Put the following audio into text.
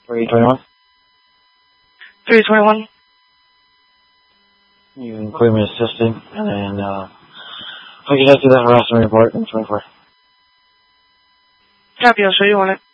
321? 321. You can put me assisting, and I can get to that harassment report in 24. Copy, I'll show you on it.